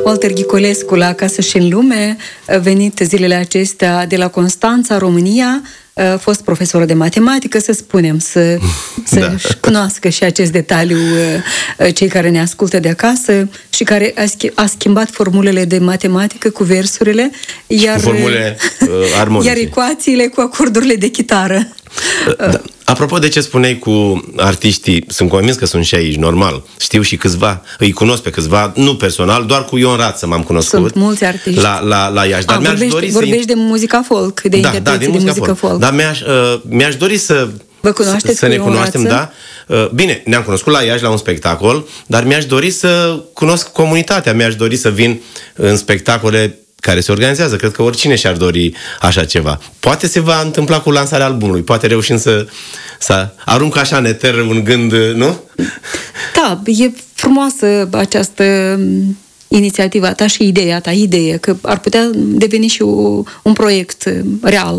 Walter Ghicolescu la Acasă și în lume, venit zilele acestea de la Constanța, România, a fost profesor de matematică, să spunem, să cunoască și acest detaliu cei care ne ascultă de acasă și care a schimbat formulele de matematică cu versurile, iar, formule armonice, iar ecuațiile cu acordurile de chitară. Da. Apropo de ce spuneai cu artiștii, sunt convins că sunt și aici, normal. Știu și câțiva, îi cunosc pe câțiva, nu personal, doar cu Ion Rață m-am cunoscut. Sunt mulți artiști. La Iași. Dar vorbești de muzica folk, de interpreții de muzică folk. Dar mi-aș dori să... Vă cunoașteți să ne cunoaștem, da? Bine, ne-am cunoscut la Iași la un spectacol, dar mi-aș dori să cunosc comunitatea, mi-aș dori să vin în spectacole care se organizează. Cred că oricine și-ar dori așa ceva. Poate se va întâmpla cu lansarea albumului, poate reușim să arunc așa în eter un gând, nu? Da, e frumoasă această inițiativa ta și ideea ta, că ar putea deveni și un proiect real.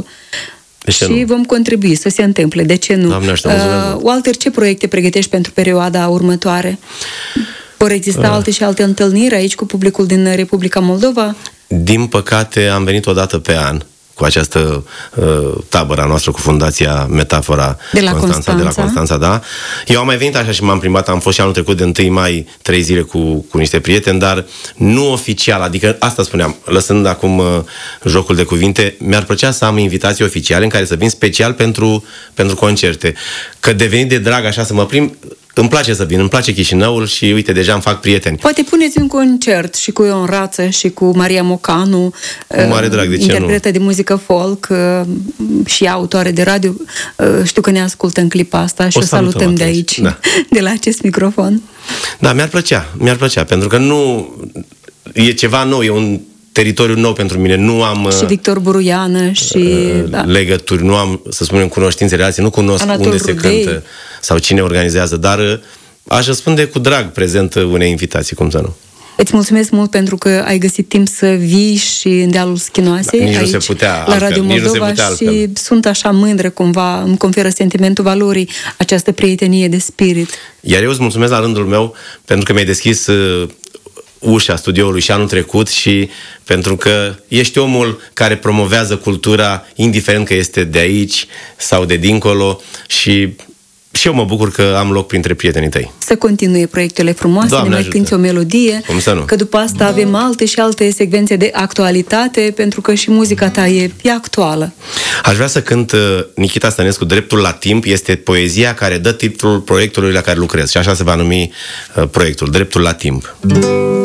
Și vom contribui să se întâmple. De ce nu? Doamne, Walter, ce proiecte pregătești pentru perioada următoare? Vor exista alte și alte întâlniri aici cu publicul din Republica Moldova? Din păcate, am venit o dată pe an cu această tabără noastră, cu Fundația Metafora de la Constanța, da. Eu am mai venit așa și m-am plimbat, am fost și anul trecut de 1 mai 3 zile cu niște prieteni, dar nu oficial, adică asta spuneam, lăsând acum jocul de cuvinte, mi-ar plăcea să am invitații oficiale în care să vin special pentru concerte. Că devenit de drag așa să mă plimb, îmi place să vin, îmi place Chișinăul și uite, deja îmi fac prieteni. Poate puneți un concert și cu Ion Rață și cu Maria Mocanu, cu mare drag, de ce interpretă de muzică folk și autoare de radio. Știu că ne ascultă în clipa asta și o salutăm de aici, de la acest microfon. Da, mi-ar plăcea, pentru că nu e ceva nou, e un teritoriu nou pentru mine, nu am... Și Victor Buruiană și... legături, nu am, să spunem, cunoștințe, relații, nu cunosc Anatol unde Rudei se cântă sau cine organizează, dar aș răspunde cu drag prezent unei invitații, cum să nu. Îți mulțumesc mult pentru că ai găsit timp să vii și în dealul Schinoasei, aici, nu se putea la Radio Moldova și sunt așa mândră cumva, îmi conferă sentimentul valorii, această prietenie de spirit. Iar eu îți mulțumesc la rândul meu pentru că mi-ai deschis ușa studioului și anul trecut și pentru că ești omul care promovează cultura, indiferent că este de aici sau de dincolo, și eu mă bucur că am loc printre prietenii tăi. Să continue proiectele frumoase, Doamne, ne mai cânti o melodie, că după asta avem alte și alte secvențe de actualitate, pentru că și muzica ta e actuală. Aș vrea să cânt Nikita Stănescu, Dreptul la timp, este poezia care dă titlul proiectului la care lucrez și așa se va numi proiectul, Dreptul la timp.